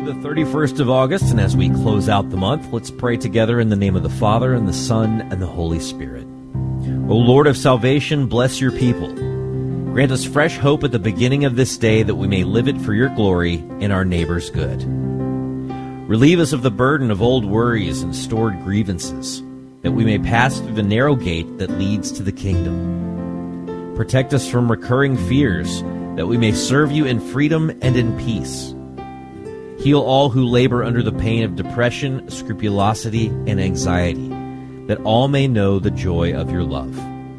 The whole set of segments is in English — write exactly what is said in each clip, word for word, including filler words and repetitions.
the thirty-first of August, and as we close out the month, let's pray together in the name of the Father, and the Son, and the Holy Spirit. O Lord of salvation, bless your people. Grant us fresh hope at the beginning of this day that we may live it for your glory and our neighbor's good. Relieve us of the burden of old worries and stored grievances, that we may pass through the narrow gate that leads to the kingdom. Protect us from recurring fears, that we may serve you in freedom and in peace. Heal all who labor under the pain of depression, scrupulosity, and anxiety, that all may know the joy of your love.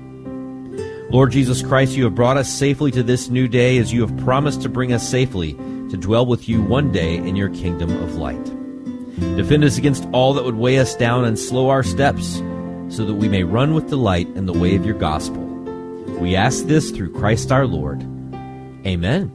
Lord Jesus Christ, you have brought us safely to this new day, as you have promised to bring us safely to dwell with you one day in your kingdom of light. Defend us against all that would weigh us down and slow our steps, so that we may run with delight in the way of your gospel. We ask this through Christ our Lord. Amen.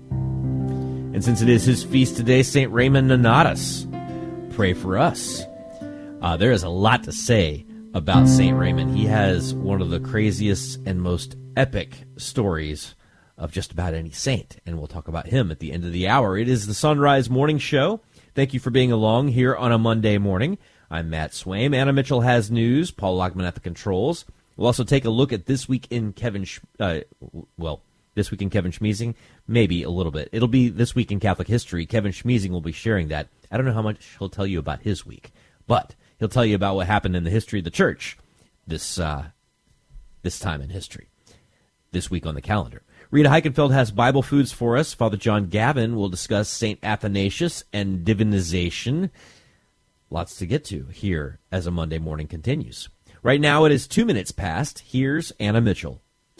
And since it is his feast today, Saint Raymond Nonatus, pray for us. Uh, there is a lot to say about Saint Raymond. He has one of the craziest and most epic stories of just about any saint, and we'll talk about him at the end of the hour. It is the Sunrise Morning Show. Thank you for being along here on a Monday morning. I'm Matt Swaim. Anna Mitchell has news. Paul Lockman at the controls. We'll also take a look at This Week in Kevin, Sch- uh, well, This Week in Kevin Schmeezing, maybe a little bit. It'll be This Week in Catholic History. Kevin Schmeezing will be sharing that. I don't know how much he'll tell you about his week, but he'll tell you about what happened in the history of the church this uh, this time in history, this week on the calendar. Rita Heikenfeld has Bible Foods for us. Father John Gavin will discuss Saint Athanasius and divinization. Lots to get to here as a Monday morning continues. Right now it is two minutes past. Here's Anna Mitchell.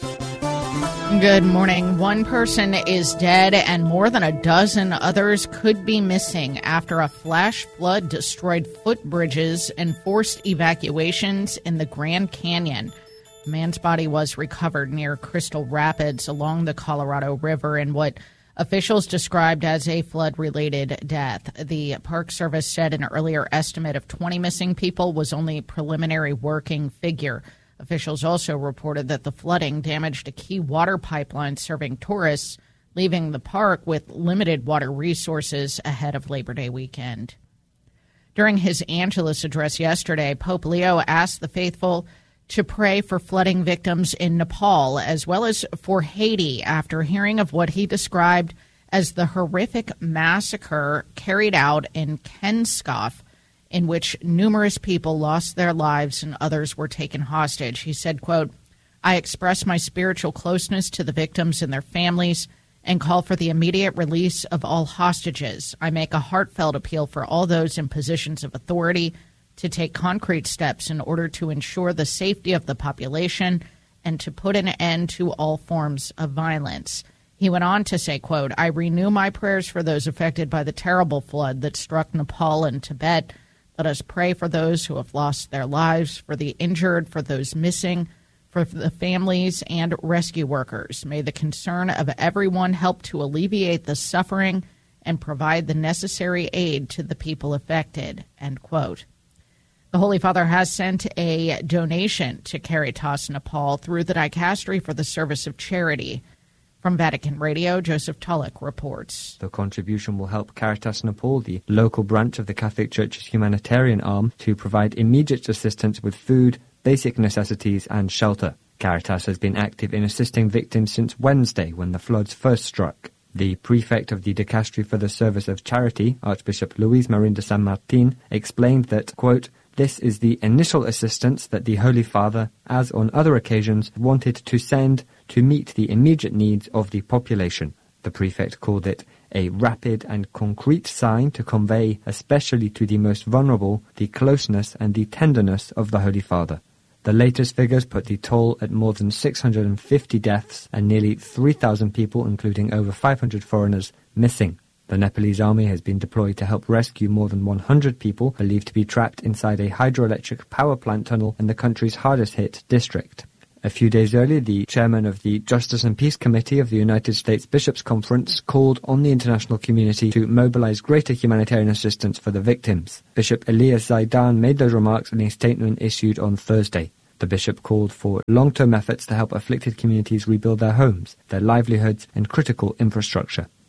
Good morning. One person is dead and more than a dozen others could be missing after a flash flood destroyed footbridges and forced evacuations in the Grand Canyon. A man's body was recovered near Crystal Rapids along the Colorado River in what officials described as a flood-related death. The Park Service said an earlier estimate of twenty missing people was only a preliminary working figure. Officials also reported that the flooding damaged a key water pipeline serving tourists, leaving the park with limited water resources ahead of Labor Day weekend. During his Angelus address yesterday, Pope Leo asked the faithful to pray for flooding victims in Nepal as well as for Haiti after hearing of what he described as the horrific massacre carried out in Kenskoff, in which numerous people lost their lives and others were taken hostage. He said, quote, I express my spiritual closeness to the victims and their families and call for the immediate release of all hostages. I make a heartfelt appeal for all those in positions of authority to take concrete steps in order to ensure the safety of the population and to put an end to all forms of violence. He went on to say, quote, I renew my prayers for those affected by the terrible flood that struck Nepal and Tibet. Let us pray for those who have lost their lives, for the injured, for those missing, for the families and rescue workers. May the concern of everyone help to alleviate the suffering and provide the necessary aid to the people affected, end quote. The Holy Father has sent a donation to Caritas Nepal through the Dicastery for the Service of Charity. From Vatican Radio, Joseph Tulloch reports. The contribution will help Caritas Nepal, the local branch of the Catholic Church's humanitarian arm, to provide immediate assistance with food, basic necessities and shelter. Caritas has been active in assisting victims since Wednesday when the floods first struck. The prefect of the Dicastery for the Service of Charity, Archbishop Luis Marin de San Martin, explained that, quote, this is the initial assistance that the Holy Father, as on other occasions, wanted to send to meet the immediate needs of the population. The prefect called it a rapid and concrete sign to convey, especially to the most vulnerable, the closeness and the tenderness of the Holy Father. The latest figures put the toll at more than six hundred fifty deaths and nearly three thousand people, including over five hundred foreigners, missing. The Nepalese army has been deployed to help rescue more than one hundred people believed to be trapped inside a hydroelectric power plant tunnel in the country's hardest-hit district. A few days earlier, the chairman of the Justice and Peace Committee of the United States Bishops' Conference called on the international community to mobilize greater humanitarian assistance for the victims. Bishop Elias Zaidan made those remarks in a statement issued on Thursday. The bishop called for long-term efforts to help afflicted communities rebuild their homes, their livelihoods, and critical infrastructure.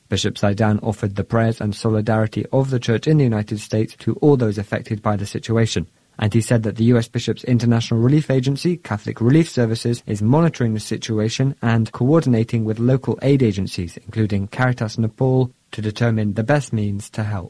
Bishop Zaidan offered the prayers and solidarity of the Church in the United States to all those affected by the situation. And he said that the U S Bishops' International Relief Agency, Catholic Relief Services, is monitoring the situation and coordinating with local aid agencies, including Caritas Nepal, to determine the best means to help.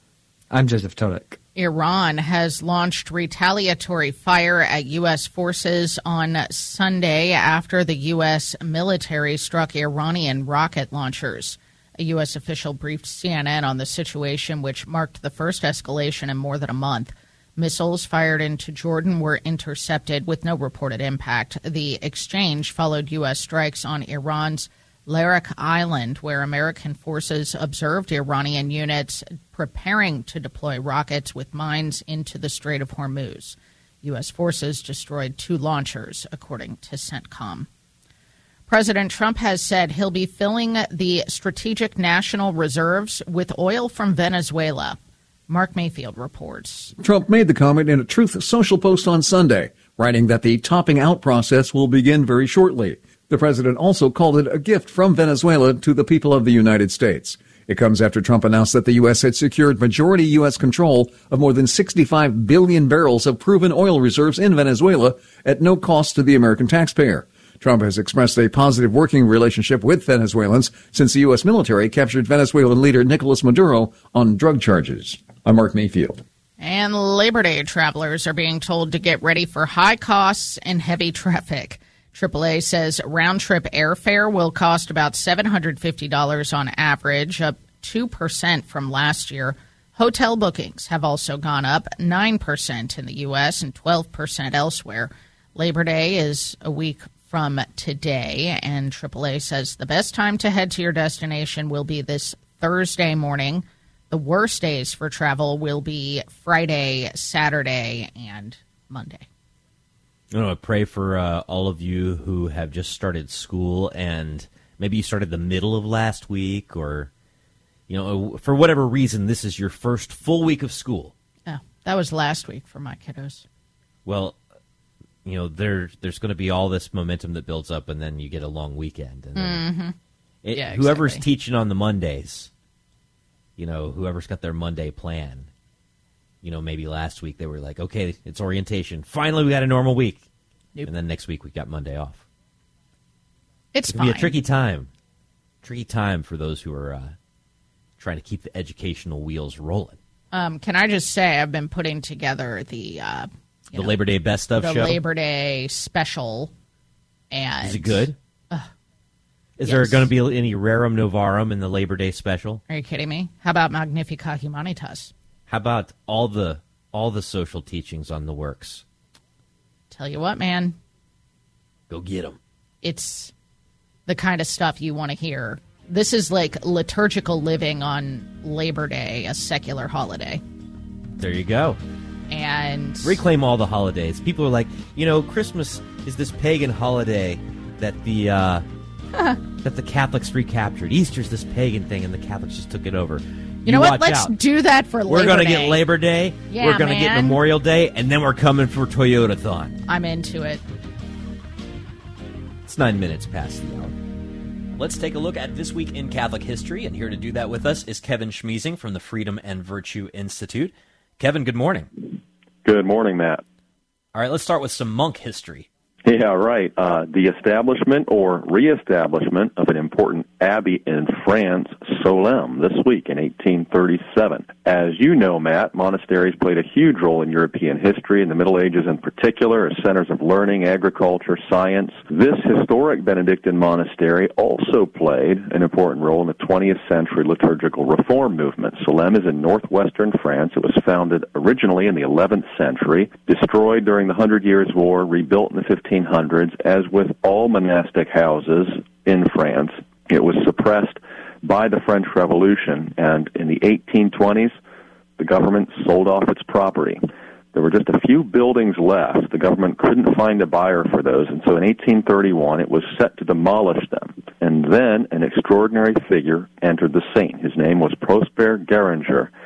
I'm Joseph Tulloch. Iran has launched retaliatory fire at U S forces on Sunday after the U S military struck Iranian rocket launchers. A U S official briefed C N N on the situation, which marked the first escalation in more than a month. Missiles fired into Jordan were intercepted with no reported impact. The exchange followed U S strikes on Iran's Larak Island, where American forces observed Iranian units preparing to deploy rockets with mines into the Strait of Hormuz. U S forces destroyed two launchers, according to CENTCOM. President Trump has said he'll be filling the strategic national reserves with oil from Venezuela. Mark Mayfield reports. Trump made the comment in a Truth Social post on Sunday, writing that the topping out process will begin very shortly. The president also called it a gift from Venezuela to the people of the United States. It comes after Trump announced that the U S had secured majority U S control of more than sixty-five billion barrels of proven oil reserves in Venezuela at no cost to the American taxpayer. Trump has expressed a positive working relationship with Venezuelans since the U S military captured Venezuelan leader Nicolas Maduro on drug charges. I'm Mark Mayfield. And Labor Day travelers are being told to get ready for high costs and heavy traffic. triple A says round-trip airfare will cost about seven hundred fifty dollars on average, up two percent from last year. Hotel bookings have also gone up nine percent in the U S and twelve percent elsewhere. Labor Day is a week from today, and triple A says the best time to head to your destination will be this Thursday morning. The worst days for travel will be Friday, Saturday, and Monday. I want to pray for uh, all of you who have just started school, and maybe you started the middle of last week, or, you know, for whatever reason, this is your first full week of school. Oh, that was last week for my kiddos. Well, you know, there there's going to be all this momentum that builds up, and then you get a long weekend. And then mm-hmm. it, yeah, whoever's exactly. teaching on the Mondays, you know, whoever's got their Monday plan, you know, maybe last week they were like, okay, it's orientation. Finally, we got a normal week. Nope. And then next week we got Monday off. It's It can fine. be a tricky time. Tricky time for those who are uh, trying to keep the educational wheels rolling. Um, can I just say I've been putting together the uh, the know, Labor Day Best Stuff the show? The Labor Day special. And Is it good? Uh, Is yes. there going to be any Rerum Novarum in the Labor Day special? Are you kidding me? How about Magnificat Humanitas? How about all the all the social teachings on the works? Tell you what, man. Go get them. It's the kind of stuff you want to hear. This is like liturgical living on Labor Day, a secular holiday. There you go. And reclaim all the holidays. People are like, you know, Christmas is this pagan holiday that the uh, that the Catholics recaptured. Easter's this pagan thing, and the Catholics just took it over. You, you know what? Watch Let's out. do that for We're Labor gonna Day. get Labor Day. Yeah, We're gonna man. get Memorial Day, and then we're coming for Toyotathon. I'm into it. It's nine minutes past the hour. Let's take a look at This Week in Catholic History, and here to do that with us is Kevin Schmiesing from the Freedom and Virtue Institute. Kevin, good morning. Good morning, Matt. All right, let's start with some monk history. Yeah, right. Uh, the establishment or reestablishment of an important abbey in France, Solesmes, this week in eighteen thirty-seven. As you know, Matt, monasteries played a huge role in European history, in the Middle Ages in particular, as centers of learning, agriculture, science. This historic Benedictine monastery also played an important role in the twentieth century liturgical reform movement. Solesmes is in northwestern France. It was founded originally in the eleventh century, destroyed during the Hundred Years' War, rebuilt in the fifteenth hundreds. As with all monastic houses in France, it was suppressed by the French Revolution, and in the eighteen twenties, the government sold off its property. There were just a few buildings left. The government couldn't find a buyer for those, and so in eighteen thirty-one, it was set to demolish them. And then an extraordinary figure entered the scene. His name was Prosper Geringer.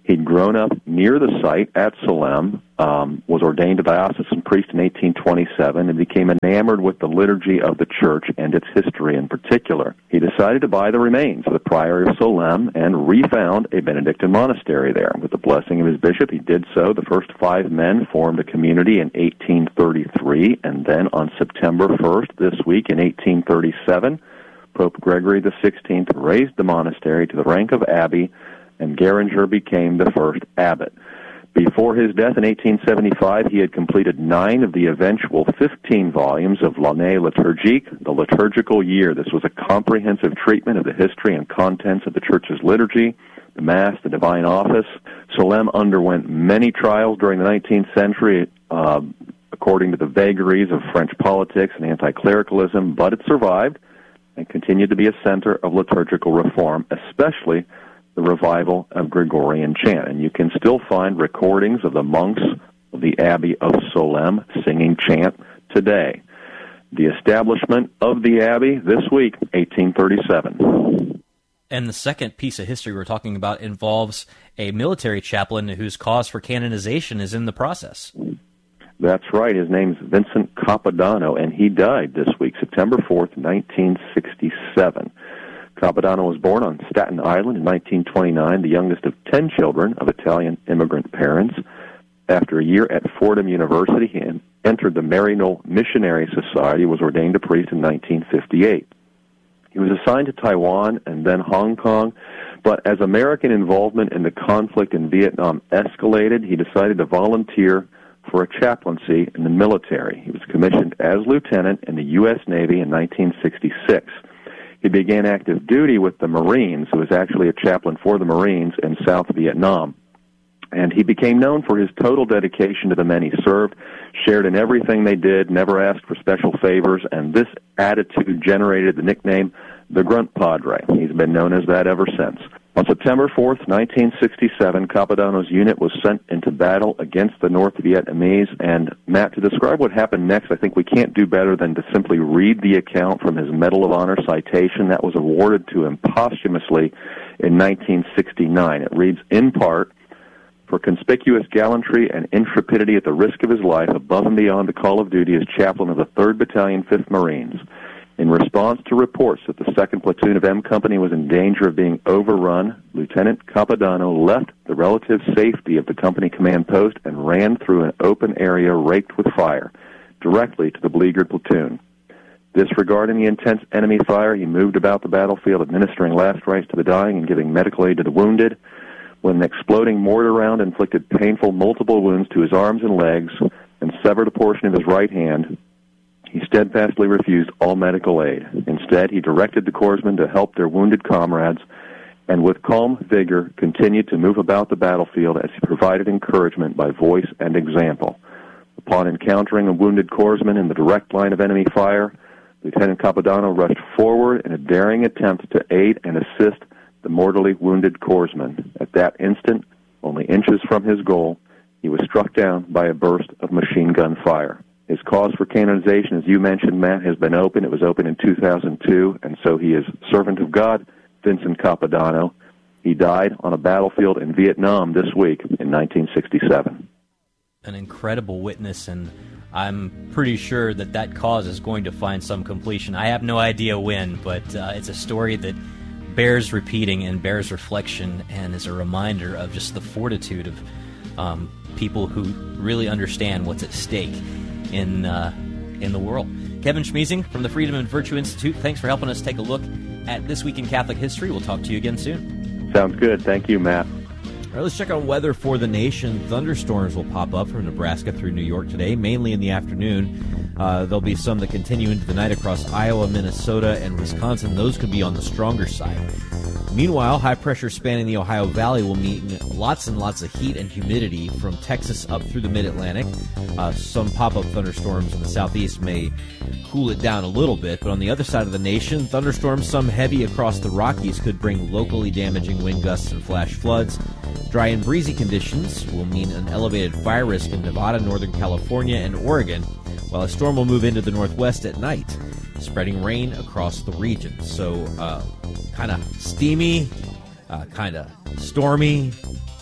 He'd grown up near the site at Salem, um, was ordained a diocesan priest in eighteen twenty-seven, and became enamored with the liturgy of the church and its history in particular. He decided to buy the remains of the Priory of Salem and refound a Benedictine monastery there. With the blessing of his bishop, he did so. The first five men formed a community in eighteen thirty-three, and then on September first, this week in eighteen thirty-seven, Pope Gregory the sixteenth raised the monastery to the rank of abbey, and Geringer became the first abbot. Before his death in eighteen seventy-five, he had completed nine of the eventual fifteen volumes of L'Année liturgique, the liturgical year. This was a comprehensive treatment of the history and contents of the Church's liturgy, the Mass, the Divine Office. Salem underwent many trials during the nineteenth century, uh, according to the vagaries of French politics and anti-clericalism, but it survived and continued to be a center of liturgical reform, especially the revival of Gregorian chant. And you can still find recordings of the monks of the Abbey of Salem singing chant today. The establishment of the Abbey this week, eighteen thirty-seven. And the second piece of history we're talking about involves a military chaplain whose cause for canonization is in the process. That's right. His name's Vincent Capodanno, and he died this week, September fourth, nineteen sixty-seven. Capodanno was born on Staten Island in nineteen twenty-nine, the youngest of ten children of Italian immigrant parents. After a year at Fordham University, he entered the Maryknoll Missionary Society, was ordained a priest in nineteen fifty-eight. He was assigned to Taiwan and then Hong Kong, but as American involvement in the conflict in Vietnam escalated, he decided to volunteer for a chaplaincy in the military. He was commissioned as lieutenant in the U S Navy in nineteen sixty-six. He began active duty with the Marines, who was actually a chaplain for the Marines in South Vietnam. And he became known for his total dedication to the men he served, shared in everything they did, never asked for special favors, and this attitude generated the nickname the Grunt Padre. He's been known as that ever since. On September fourth, nineteen sixty-seven, Capodanno's unit was sent into battle against the North Vietnamese. And, Matt, to describe what happened next, I think we can't do better than to simply read the account from his Medal of Honor citation that was awarded to him posthumously in nineteen sixty-nine. It reads, in part, for conspicuous gallantry and intrepidity at the risk of his life above and beyond the call of duty as chaplain of the third Battalion, fifth Marines. In response to reports that the second Platoon of M Company was in danger of being overrun, Lieutenant Capodanno left the relative safety of the company command post and ran through an open area raked with fire, directly to the beleaguered platoon. Disregarding the intense enemy fire, he moved about the battlefield, administering last rites to the dying and giving medical aid to the wounded. When an exploding mortar round inflicted painful multiple wounds to his arms and legs and severed a portion of his right hand, he steadfastly refused all medical aid. Instead, he directed the corpsmen to help their wounded comrades, and with calm vigor continued to move about the battlefield as he provided encouragement by voice and example. Upon encountering a wounded corpsman in the direct line of enemy fire, Lieutenant Capodanno rushed forward in a daring attempt to aid and assist the mortally wounded corpsman. At that instant, only inches from his goal, he was struck down by a burst of machine gun fire. His cause for canonization, as you mentioned, Matt, has been open. It was open in two thousand two, and so he is servant of God, Vincent Capodanno. He died on a battlefield in Vietnam this week in nineteen sixty-seven. An incredible witness, and I'm pretty sure that that cause is going to find some completion. I have no idea when, but uh, it's a story that bears repeating and bears reflection and is a reminder of just the fortitude of um, people who really understand what's at stake in uh, in the world. Kevin Schmiesing from the Freedom and Virtue Institute, thanks for helping us take a look at This Week in Catholic History. We'll talk to you again soon. Sounds good. Thank you, Matt. All right, let's check on weather for the nation. Thunderstorms will pop up from Nebraska through New York today, mainly in the afternoon. Uh, there'll be some that continue into the night across Iowa, Minnesota, and Wisconsin. Those could be on the stronger side. Meanwhile, high pressure spanning the Ohio Valley will mean lots and lots of heat and humidity from Texas up through the mid-Atlantic. Uh, some pop-up thunderstorms in the southeast may cool it down a little bit, but on the other side of the nation, thunderstorms, some heavy across the Rockies, could bring locally damaging wind gusts and flash floods. Dry and breezy conditions will mean an elevated fire risk in Nevada, Northern California, and Oregon, while a storm will move into the northwest at night, spreading rain across the region. So uh, kind of steamy, uh, kind of stormy,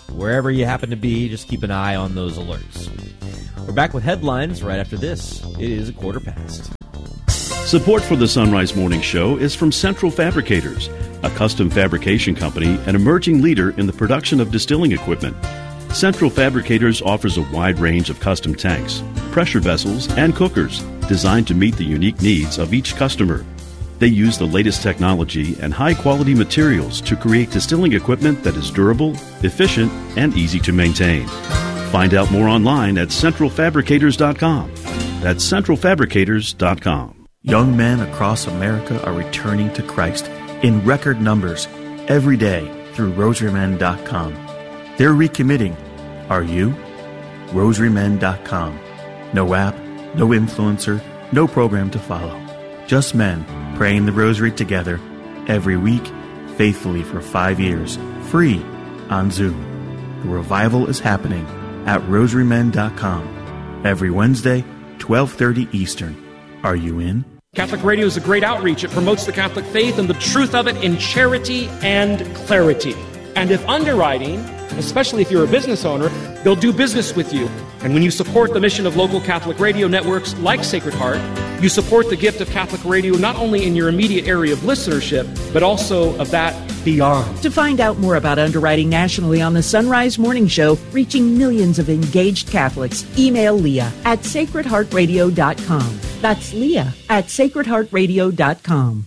wherever you happen to be, just keep an eye on those alerts. We're back with headlines right after this. It is a quarter past. Support for the Sunrise Morning Show is from Central Fabricators, a custom fabrication company and emerging leader in the production of distilling equipment. Central Fabricators offers a wide range of custom tanks, pressure vessels, and cookers designed to meet the unique needs of each customer. They use the latest technology and high-quality materials to create distilling equipment that is durable, efficient, and easy to maintain. Find out more online at central fabricators dot com. That's central fabricators dot com. Young men across America are returning to Christ in record numbers every day through rosary men dot com. They're recommitting. Are you? rosary men dot com. No app, no influencer, no program to follow. Just men praying the rosary together every week, faithfully for five years, free on Zoom. The revival is happening at rosary men dot com every Wednesday, twelve thirty Eastern. Are you in? Catholic Radio is a great outreach. It promotes the Catholic faith and the truth of it in charity and clarity. And if underwriting, especially if you're a business owner, they'll do business with you. And when you support the mission of local Catholic radio networks like Sacred Heart, you support the gift of Catholic radio not only in your immediate area of listenership, but also of that beyond. To find out more about underwriting nationally on the Sunrise Morning Show, reaching millions of engaged Catholics, email Leah at sacred heart radio dot com. That's Leah at sacred heart radio dot com.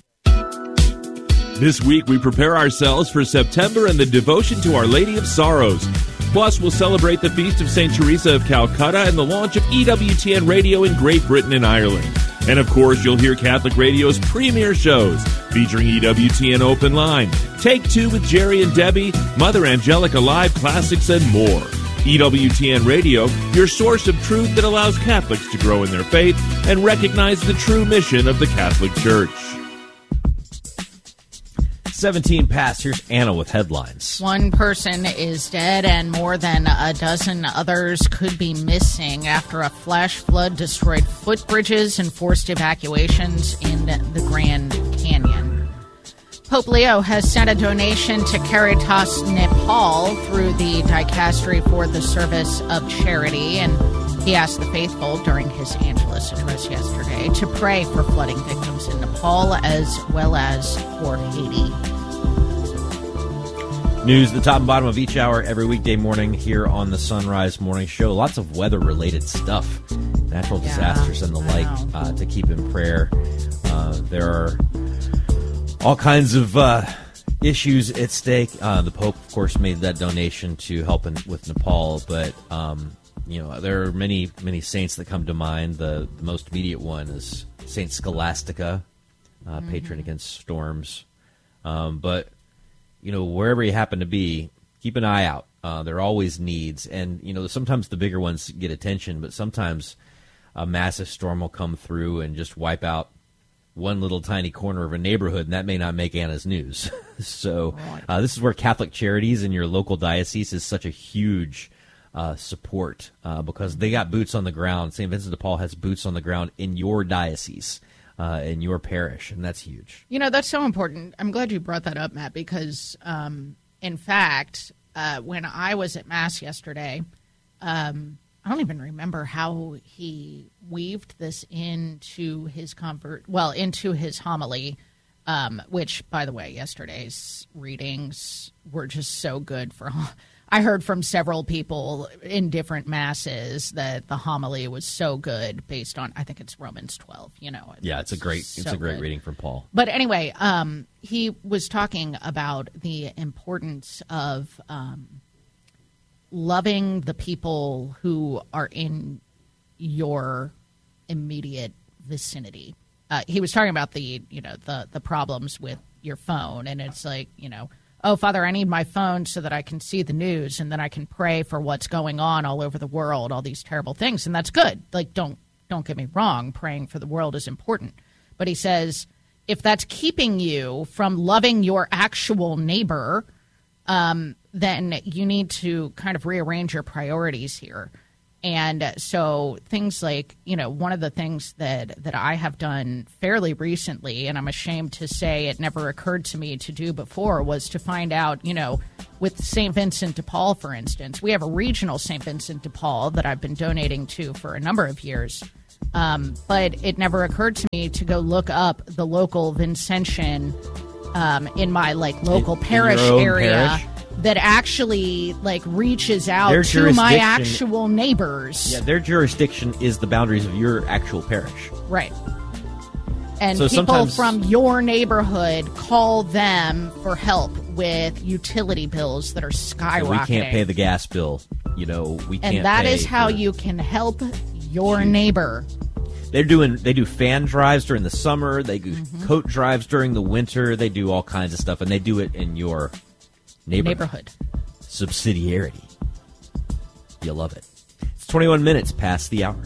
This week, we prepare ourselves for September and the devotion to Our Lady of Sorrows. Plus, we'll celebrate the Feast of Saint Teresa of Calcutta and the launch of E W T N Radio in Great Britain and Ireland. And, of course, you'll hear Catholic Radio's premier shows featuring E W T N Open Line, Take Two with Jerry and Debbie, Mother Angelica Live Classics, and more. E W T N Radio, your source of truth that allows Catholics to grow in their faith and recognize the true mission of the Catholic Church. seventeen past. Here's Anna with headlines. One person is dead and more than a dozen others could be missing after a flash flood destroyed footbridges and forced evacuations in the Grand Canyon. Pope Leo has sent a donation to Caritas Nepal through the Dicastery for the Service of Charity, and he asked the faithful during his Angelus address yesterday to pray for flooding victims in Nepal as well as for Haiti. News, the top and bottom of each hour every weekday morning here on the Sunrise Morning Show. Lots of weather-related stuff, natural Yeah, disasters and the I like uh, to keep in prayer. Uh, there are all kinds of uh, issues at stake. Uh, the Pope, of course, made that donation to help in, with Nepal, but um, you know there are many, many saints that come to mind. The, the most immediate one is Saint Scholastica, uh, mm-hmm. patron against storms. Um, but you know, wherever you happen to be, keep an eye out. Uh, there are always needs. And, you know, sometimes the bigger ones get attention, but sometimes a massive storm will come through and just wipe out one little tiny corner of a neighborhood, and that may not make Anna's news. So uh, this is where Catholic Charities in your local diocese is such a huge uh, support uh, because they got boots on the ground. Saint Vincent de Paul has boots on the ground in your diocese. Uh, in your parish, and that's huge. You know, that's so important. I'm glad you brought that up, Matt, because, um, in fact, uh, when I was at Mass yesterday, um, I don't even remember how he weaved this into his convert, well, into his homily, um, which, by the way, yesterday's readings were just so good for I heard from several people in different masses that the homily was so good based on, I think it's Romans twelve, you know. Yeah, it's a great so it's a great good. reading from Paul. But anyway, um, he was talking about the importance of um, loving the people who are in your immediate vicinity. Uh, he was talking about the, you know, the, the problems with your phone, and it's like, you know, oh, Father, I need my phone so that I can see the news and then I can pray for what's going on all over the world, all these terrible things. And that's good. Like, don't don't get me wrong. Praying for the world is important. But he says, if that's keeping you from loving your actual neighbor, um, then you need to kind of rearrange your priorities here. And so things like, you know, one of the things that, that I have done fairly recently, and I'm ashamed to say it never occurred to me to do before, was to find out, you know, with Saint Vincent de Paul, for instance. We have a regional Saint Vincent de Paul that I've been donating to for a number of years. Um, but it never occurred to me to go look up the local Vincentian um, in my like local in, parish in area parish? that actually like reaches out Their to my jurisdiction- actual neighbors. Yeah, their jurisdiction is the boundaries of your actual parish. Right. And So people sometimes- from your neighborhood call them for help with utility bills that are skyrocketing. We can't pay the gas bill. You know, we can't. and that pay is how for- you can help your neighbor. They're doing. They do fan drives during the summer. They do Mm-hmm. coat drives during the winter. They do all kinds of stuff, and they do it in your neighborhood. Neighborhood. Subsidiarity. You'll love it. It's twenty-one minutes past the hour.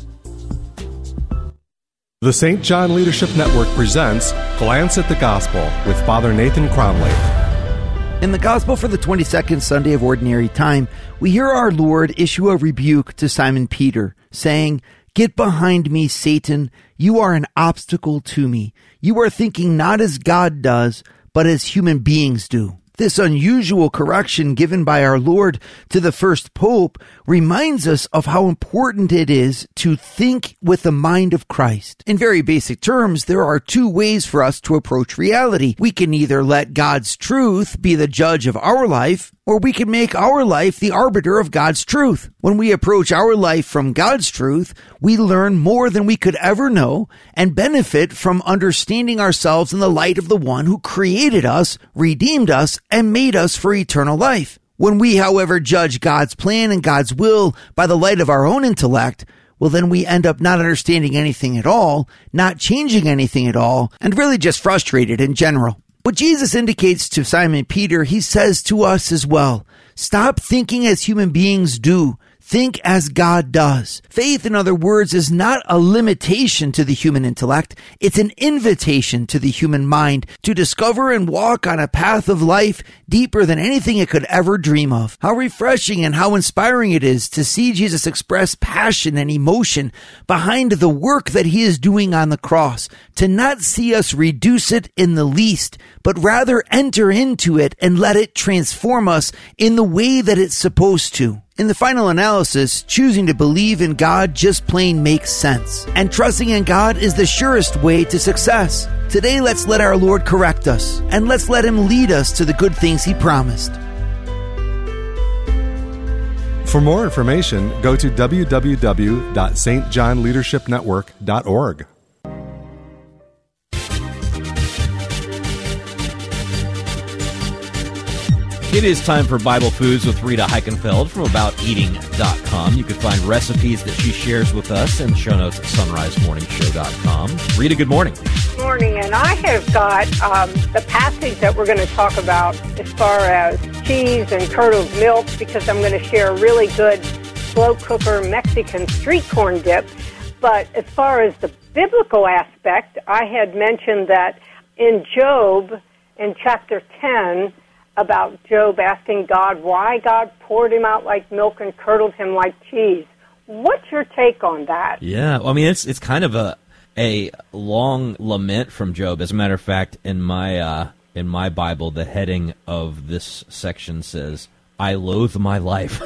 The Saint John Leadership Network presents Glance at the Gospel with Father Nathan Cromley. In the Gospel for the twenty-second Sunday of Ordinary Time, we hear our Lord issue a rebuke to Simon Peter, saying, "Get behind me, Satan. You are an obstacle to me. You are thinking not as God does, but as human beings do." This unusual correction given by our Lord to the first pope reminds us of how important it is to think with the mind of Christ. In very basic terms, there are two ways for us to approach reality. We can either let God's truth be the judge of our life, or we can make our life the arbiter of God's truth. When we approach our life from God's truth, we learn more than we could ever know and benefit from understanding ourselves in the light of the one who created us, redeemed us, and made us for eternal life. When we, however, judge God's plan and God's will by the light of our own intellect, well, then we end up not understanding anything at all, not changing anything at all, and really just frustrated in general. What Jesus indicates to Simon Peter, he says to us as well. Stop thinking as human beings do. Think as God does. Faith, in other words, is not a limitation to the human intellect. It's an invitation to the human mind to discover and walk on a path of life deeper than anything it could ever dream of. How refreshing and how inspiring it is to see Jesus express passion and emotion behind the work that he is doing on the cross, to not see us reduce it in the least, but rather enter into it and let it transform us in the way that it's supposed to. In the final analysis, choosing to believe in God just plain makes sense. And trusting in God is the surest way to success. Today, let's let our Lord correct us, and let's let him lead us to the good things he promised. For more information, go to w w w dot s t john leadership network dot org. It is time for Bible Foods with Rita Heikenfeld from about eating dot com. You can find recipes that she shares with us in the show notes at sunrise morning show dot com. Rita, good morning. Good morning, and I have got um, the passage that we're going to talk about as far as cheese and curdled milk, because I'm going to share a really good slow cooker Mexican street corn dip. But as far as the biblical aspect, I had mentioned that in Job, in chapter ten, about Job asking God why God poured him out like milk and curdled him like cheese. What's your take on that? Yeah, well, I mean, it's it's kind of a a long lament from Job. As a matter of fact, in my uh, in my Bible, the heading of this section says, "I loathe my life."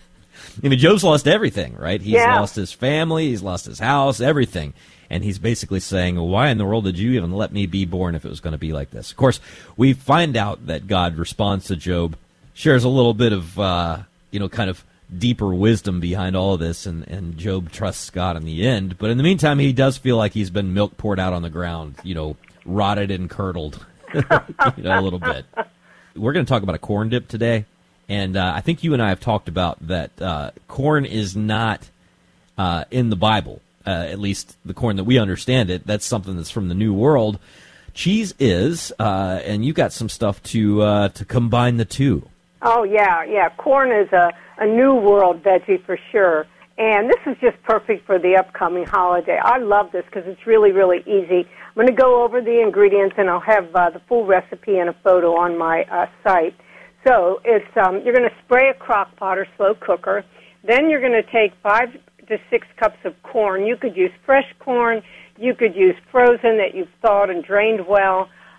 I mean, Job's lost everything, right? He's yeah. lost his family, he's lost his house, everything. And he's basically saying, why in the world did you even let me be born if it was going to be like this? Of course, we find out that God responds to Job, shares a little bit of, uh, you know, kind of deeper wisdom behind all of this, and, and Job trusts God in the end. But in the meantime, he does feel like he's been milk poured out on the ground, you know, rotted and curdled, you know, a little bit. We're going to talk about a corn dip today, and uh, I think you and I have talked about that uh, corn is not uh, in the Bible. Uh, at least the corn that we understand it, that's something that's from the New World. Cheese is, uh, and you got some stuff to uh, to combine the two. Oh, yeah, yeah. Corn is a, a New World veggie for sure. And this is just perfect for the upcoming holiday. I love this because it's really, really easy. I'm going to go over the ingredients, and I'll have uh, the full recipe and a photo on my uh, site. So it's um, you're going to spray a crock pot or slow cooker. Then you're going to take five to six cups of corn. You could use fresh corn. You could use frozen that you've thawed and drained well.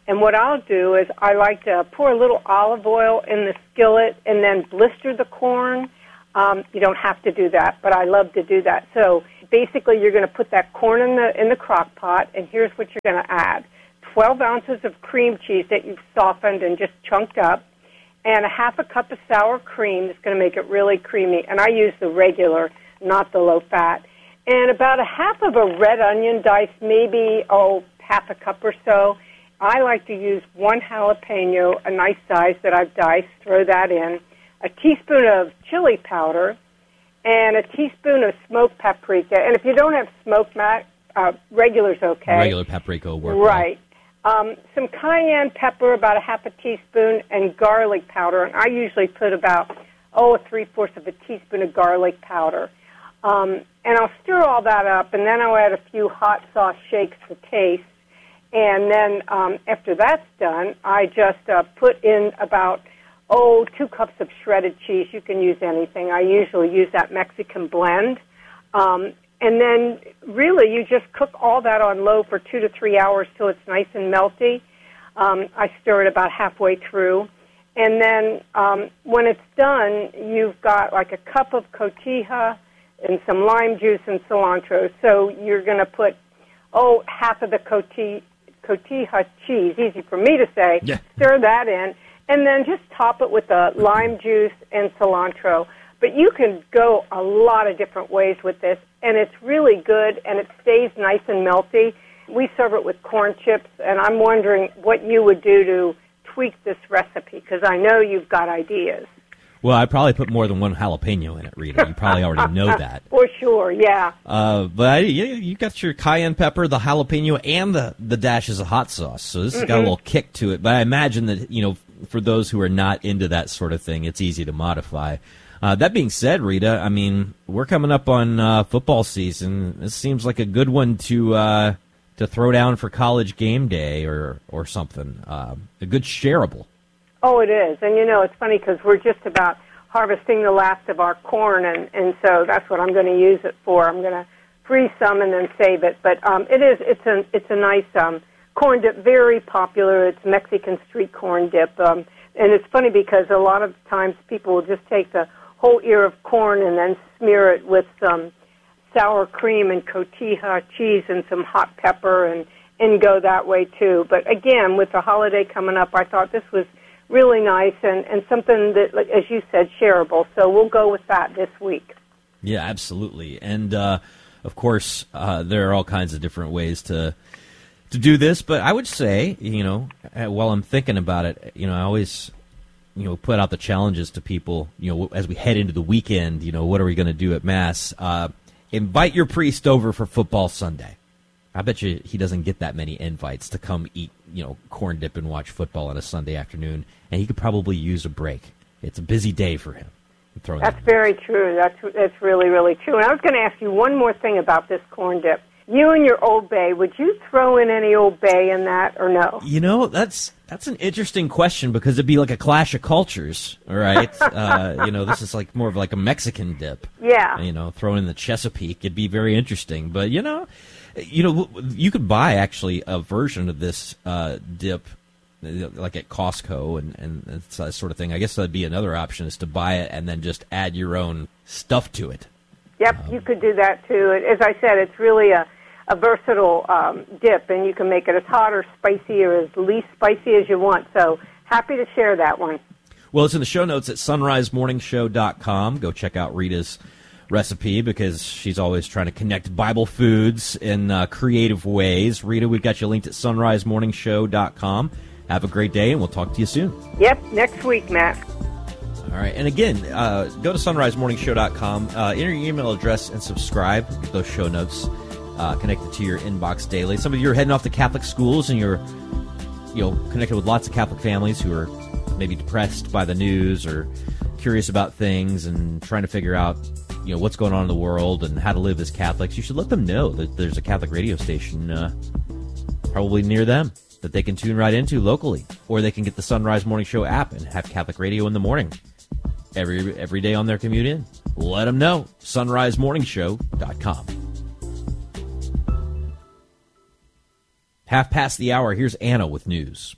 And what I'll do is I like to pour a little olive oil in the skillet and then blister the corn. Um, you don't have to do that, but I love to do that. So basically you're going to put that corn in the in the crock pot, and here's what you're going to add. twelve ounces of cream cheese that you've softened and just chunked up, and a half a cup of sour cream that's going to make it really creamy. And I use the regular, not the low-fat. And about a half of a red onion diced, maybe, oh, half a cup or so. I like to use one jalapeno, a nice size that I've diced, throw that in, a teaspoon of chili powder, and a teaspoon of smoked paprika. And if you don't have smoked, Matt, uh, regular's okay. Regular paprika will work. Right. Um, some cayenne pepper, about a half a teaspoon, and garlic powder. And I usually put about, oh, three-fourths of a teaspoon of garlic powder. Um, and I'll stir all that up, and then I'll add a few hot sauce shakes to taste. And then um, after that's done, I just uh, put in about, oh, two cups of shredded cheese. You can use anything. I usually use that Mexican blend. Um, and then really you just cook all that on low for two to three hours till it's nice and melty. Um, I stir it about halfway through. And then um, when it's done, you've got like a cup of cotija and some lime juice and cilantro. So you're going to put, oh, half of the cotija. cotija cheese, easy for me to say, yeah. Stir that in, and then just top it with the lime juice and cilantro. But you can go a lot of different ways with this, and it's really good, and it stays nice and melty. We serve it with corn chips, and I'm wondering what you would do to tweak this recipe, because I know you've got ideas. Well, I probably put more than one jalapeno in it, Rita. You probably already know that. For sure, yeah. Uh, but I, you, you got your cayenne pepper, the jalapeno, and the, the dashes of hot sauce. So this mm-hmm. has got a little kick to it. But I imagine that, you know, for those who are not into that sort of thing, it's easy to modify. Uh, that being said, Rita, I mean, we're coming up on uh, football season. This seems like a good one to uh, to throw down for college game day or, or something. Uh, a good shareable. Oh, it is. And, you know, it's funny because we're just about harvesting the last of our corn, and, and so that's what I'm going to use it for. I'm going to freeze some and then save it. But um, it is, it's a, it's a nice um, corn dip, very popular. It's Mexican street corn dip. Um, and it's funny because a lot of times people will just take the whole ear of corn and then smear it with some sour cream and cotija cheese and some hot pepper and, and go that way too. But again, with the holiday coming up, I thought this was really nice and, and something that, like, as you said, shareable. So we'll go with that this week. Yeah, absolutely. And, uh, of course, uh, there are all kinds of different ways to to do this. But I would say, you know, while I'm thinking about it, you know, I always, you know, put out the challenges to people, you know, as we head into the weekend, you know, what are we going to do at Mass? Uh, invite your priest over for football Sunday. I bet you he doesn't get that many invites to come eat, you know, corn dip and watch football on a Sunday afternoon, and he could probably use a break. It's a busy day for him. That's that very true. That's that's really, really true. And I was going to ask you one more thing about this corn dip. You and your Old Bay, would you throw in any Old Bay in that or no? You know, that's that's an interesting question because it'd be like a clash of cultures, all right? uh, you know, this is like more of like a Mexican dip. Yeah. You know, throw in the Chesapeake. It'd be very interesting. But, you know, you know, you could buy actually a version of this uh, dip like at Costco and, and that sort of thing. I guess that'd be another option is to buy it and then just add your own stuff to it. Yep, um, you could do that too. As I said, it's really a, a versatile um, dip, and you can make it as hot or spicy or as least spicy as you want. So happy to share that one. Well, it's in the show notes at sunrise morning show dot com. Go check out Rita's recipe because she's always trying to connect Bible foods in uh, creative ways. Rita, we've got you linked at sunrise morning show dot com. Have a great day, and we'll talk to you soon. Yep, next week, Matt. All right, and again, uh, go to sunrise morning show dot com, uh, enter your email address, and subscribe. Get those show notes uh, connected to your inbox daily. Some of you are heading off to Catholic schools, and you're, you know, connected with lots of Catholic families who are maybe depressed by the news or curious about things and trying to figure out, you know, what's going on in the world and how to live as Catholics. You should let them know that there's a Catholic radio station uh, probably near them that they can tune right into locally, or they can get the Sunrise Morning Show app and have Catholic radio in the morning every every day on their commute in. Let them know. sunrise morning show dot com. Half past the hour, here's Anna with news.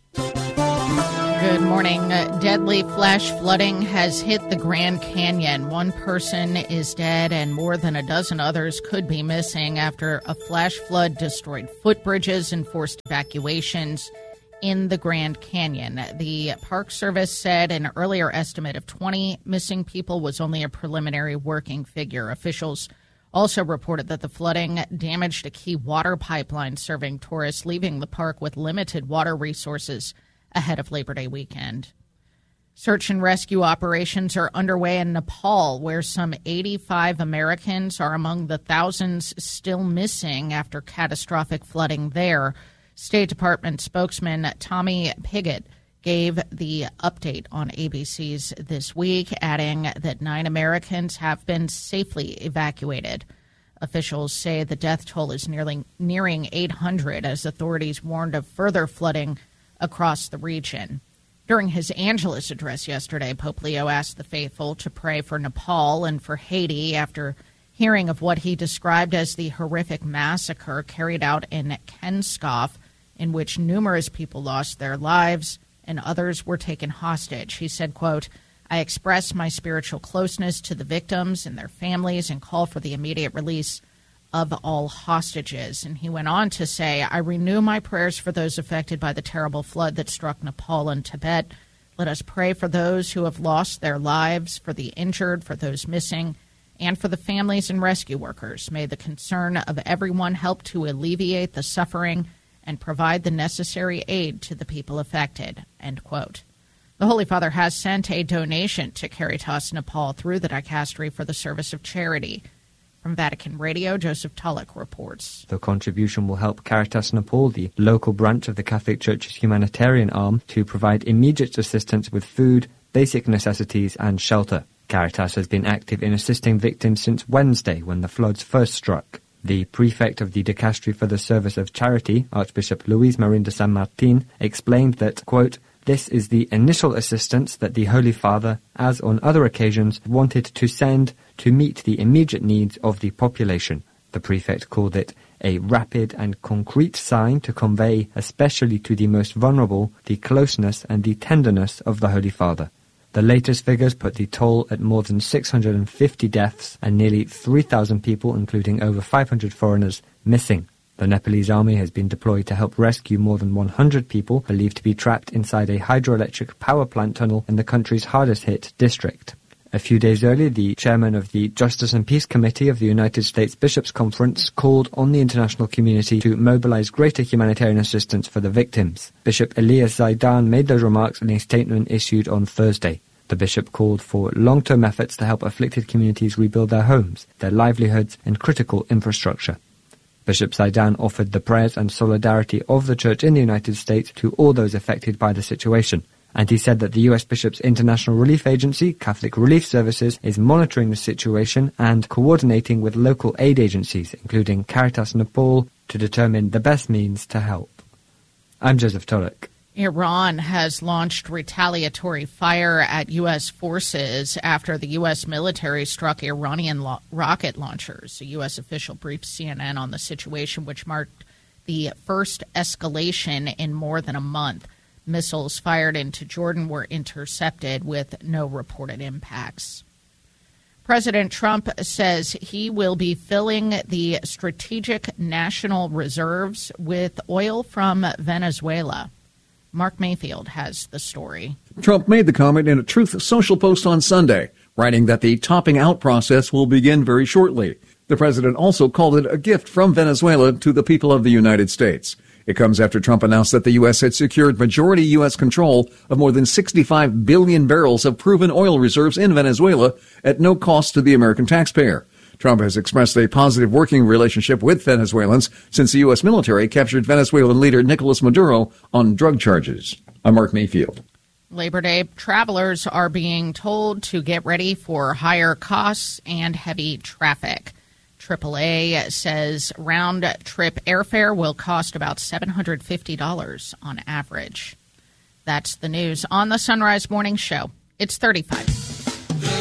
Good morning. Deadly flash flooding has hit the Grand Canyon. One person is dead and more than a dozen others could be missing after a flash flood destroyed footbridges and forced evacuations in the Grand Canyon. The Park Service said an earlier estimate of twenty missing people was only a preliminary working figure. Officials also reported that the flooding damaged a key water pipeline serving tourists, leaving the park with limited water resources ahead of Labor Day weekend. Search and rescue operations are underway in Nepal, where some eighty-five Americans are among the thousands still missing after catastrophic flooding there. State Department spokesman Tommy Pigott gave the update on A B C's This Week, adding that nine Americans have been safely evacuated. Officials say the death toll is nearly nearing eight hundred as authorities warned of further flooding across the region. During his Angelus address yesterday, Pope Leo asked the faithful to pray for Nepal and for Haiti after hearing of what he described as the horrific massacre carried out in Kenskoff, in which numerous people lost their lives and others were taken hostage. He said, quote, "I express my spiritual closeness to the victims and their families and call for the immediate release of all hostages." And he went on to say, "I renew my prayers for those affected by the terrible flood that struck Nepal and Tibet. Let us pray for those who have lost their lives, for the injured, for those missing, and for the families and rescue workers. May the concern of everyone help to alleviate the suffering and provide the necessary aid to the people affected," end quote. The Holy Father has sent a donation to Caritas Nepal through the Dicastery for the Service of Charity. From Vatican Radio, Joseph Tulloch reports. The contribution will help Caritas Nepal, the local branch of the Catholic Church's humanitarian arm, to provide immediate assistance with food, basic necessities and shelter. Caritas has been active in assisting victims since Wednesday when the floods first struck. The prefect of the Dicastery for the Service of Charity, Archbishop Luis Marin de San Martin, explained that, quote, "This is the initial assistance that the Holy Father, as on other occasions, wanted to send to meet the immediate needs of the population." The prefect called it a rapid and concrete sign to convey, especially to the most vulnerable, the closeness and the tenderness of the Holy Father. The latest figures put the toll at more than six hundred fifty deaths and nearly three thousand people, including over five hundred foreigners, missing. The Nepalese army has been deployed to help rescue more than one hundred people believed to be trapped inside a hydroelectric power plant tunnel in the country's hardest-hit district. A few days earlier, the chairman of the Justice and Peace Committee of the United States Bishops' Conference called on the international community to mobilize greater humanitarian assistance for the victims. Bishop Elias Zaidan made those remarks in a statement issued on Thursday. The bishop called for long-term efforts to help afflicted communities rebuild their homes, their livelihoods, and critical infrastructure. Bishop Zaidan offered the prayers and solidarity of the Church in the United States to all those affected by the situation. And he said that the U S Bishops' International Relief Agency, Catholic Relief Services, is monitoring the situation and coordinating with local aid agencies, including Caritas Nepal, to determine the best means to help. I'm Joseph Tulloch. Iran has launched retaliatory fire at U S forces after the U S military struck Iranian lo- rocket launchers. A U S official briefed C N N on the situation, which marked the first escalation in more than a month. Missiles fired into Jordan were intercepted with no reported impacts. President Trump says he will be filling the strategic national reserves with oil from Venezuela. Mark Mayfield has the story. Trump made the comment in a Truth Social post on Sunday, writing that the topping out process will begin very shortly. The president also called it a gift from Venezuela to the people of the United States. It comes after Trump announced that the U S had secured majority U S control of more than sixty-five billion barrels of proven oil reserves in Venezuela at no cost to the American taxpayer. Trump has expressed a positive working relationship with Venezuelans since the U S military captured Venezuelan leader Nicolas Maduro on drug charges. I'm Mark Mayfield. Labor Day travelers are being told to get ready for higher costs and heavy traffic. triple A says round-trip airfare will cost about seven hundred fifty dollars on average. That's the news on the Sunrise Morning Show. It's thirty-five. The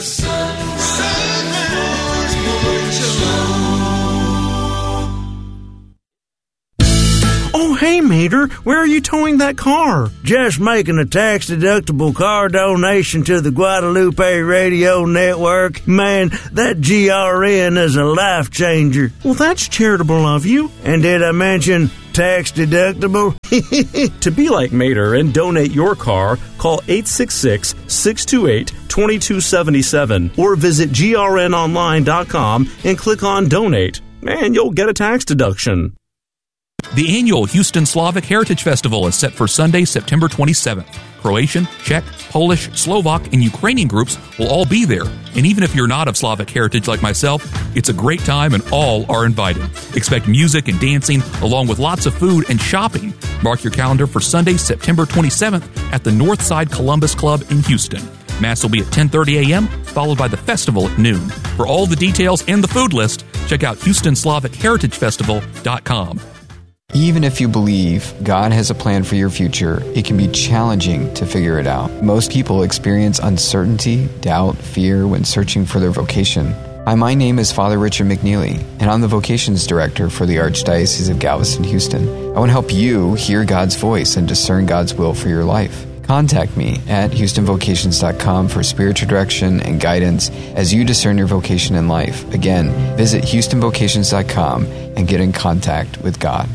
Sunrise Morning Show. Oh, Hey, Mater, where are you towing that car? Just making a tax-deductible car donation to the Guadalupe Radio Network. Man, that G R N is a life changer. Well, that's charitable of you. And did I mention tax-deductible? To be like Mater and donate your car, call eight six six, six two eight, two two seven seven or visit G R N online dot com and click on Donate. And you'll get a tax deduction. The annual Houston Slavic Heritage Festival is set for Sunday, September twenty-seventh. Croatian, Czech, Polish, Slovak, and Ukrainian groups will all be there. And even if you're not of Slavic heritage like myself, it's a great time and all are invited. Expect music and dancing along with lots of food and shopping. Mark your calendar for Sunday, September twenty-seventh at the Northside Columbus Club in Houston. Mass will be at ten thirty a.m., followed by the festival at noon. For all the details and the food list, check out Houston Slavic Heritage Festival dot com. Even if you believe God has a plan for your future, it can be challenging to figure it out. Most people experience uncertainty, doubt, fear when searching for their vocation. Hi, my name is Father Richard McNeely, and I'm the Vocations Director for the Archdiocese of Galveston-Houston. I want to help you hear God's voice and discern God's will for your life. Contact me at Houston Vocations dot com for spiritual direction and guidance as you discern your vocation in life. Again, visit Houston Vocations dot com and get in contact with God.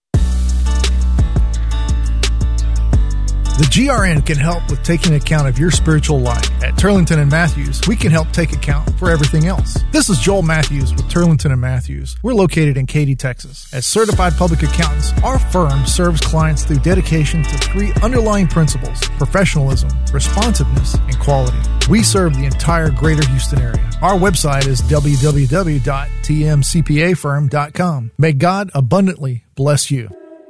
The G R N can help with taking account of your spiritual life. At Turlington and Matthews, we can help take account for everything else. This is Joel Matthews with Turlington and Matthews. We're located in Katy, Texas. As certified public accountants, our firm serves clients through dedication to three underlying principles: professionalism, responsiveness, and quality. We serve the entire greater Houston area. Our website is w w w dot t m c p a firm dot com. May God abundantly bless you.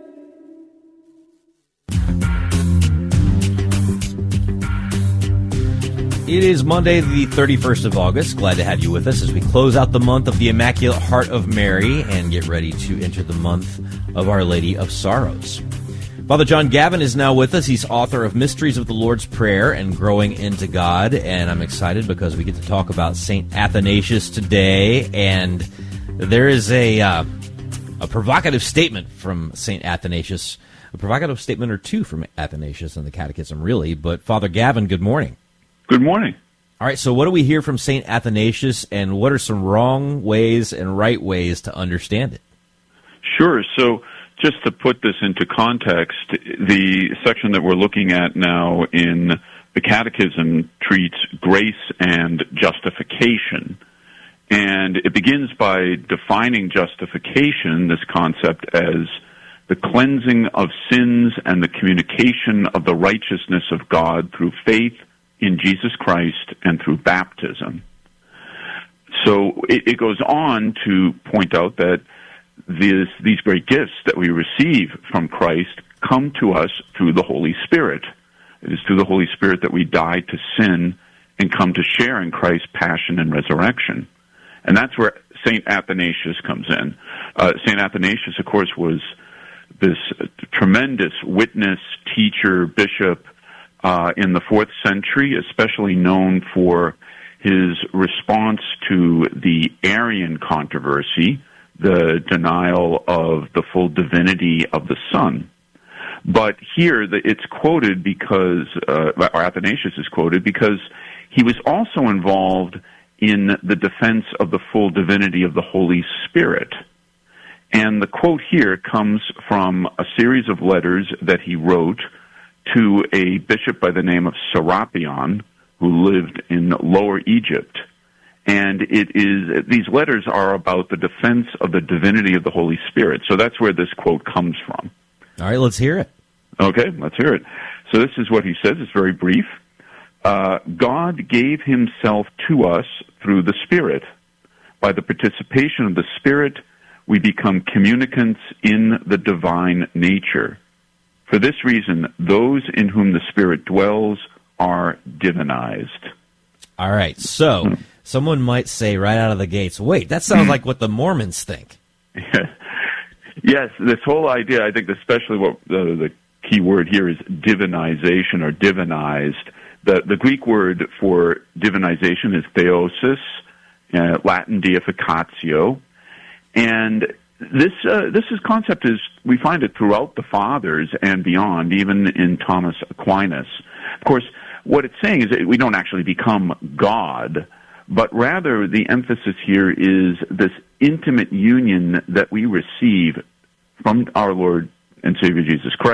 It is Monday, the thirty-first of August. Glad to have you with us as we close out the month of the Immaculate Heart of Mary and get ready to enter the month of Our Lady of Sorrows. Father John Gavin is now with us. He's author of Mysteries of the Lord's Prayer and Growing into God, and I'm excited because we get to talk about Saint Athanasius today, and there is a uh, a provocative statement from Saint Athanasius, a provocative statement or two from Athanasius in the Catechism, really. But Father Gavin, good morning. Good morning. All right, so what do we hear from Saint Athanasius, and what are some wrong ways and right ways to understand it? Sure. So just to put this into context, the section that we're looking at now in the Catechism treats grace and justification. And it begins by defining justification, this concept, as the cleansing of sins and the communication of the righteousness of God through faith in Jesus Christ and through baptism. So it, it goes on to point out that this, these great gifts that we receive from Christ come to us through the Holy Spirit. It is through the Holy Spirit that we die to sin and come to share in Christ's passion and resurrection. And that's where Saint Athanasius comes in. Uh, Saint Athanasius, of course, was this tremendous witness, teacher, bishop, Uh, in the fourth century, especially known for his response to the Arian controversy, the denial of the full divinity of the Son. But here the, it's quoted because, uh, or Athanasius is quoted because he was also involved in the defense of the full divinity of the Holy Spirit. And the quote here comes from a series of letters that he wrote to a bishop by the name of Serapion, who lived in Lower Egypt. And it is, these letters are about the defense of the divinity of the Holy Spirit. So that's where this quote comes from. All right, let's hear it. Okay, let's hear it. So this is what he says. It's very brief. Uh, God gave himself to us through the Spirit. By the participation of the Spirit, we become communicants in the divine nature. For this reason, those in whom the Spirit dwells are divinized. All right, so someone might say right out of the gates, wait, that sounds like what the Mormons think. Yes, this whole idea, I think especially what the, the key word here is divinization or divinized. The, the Greek word for divinization is theosis, uh, Latin deificatio, and this uh, this is concept is we find it throughout the fathers and beyond, even in Thomas Aquinas. Of course, what it's saying is that we don't actually become God, but rather the emphasis here is this intimate union that we receive from our Lord and Savior Jesus Christ.